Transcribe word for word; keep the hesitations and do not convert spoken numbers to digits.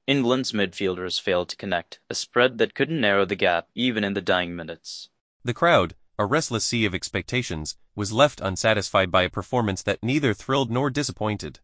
England's midfielders failed to connect, a spread that couldn't narrow the gap even in the dying minutes. The crowd, a restless sea of expectations, was left unsatisfied by a performance that neither thrilled nor disappointed.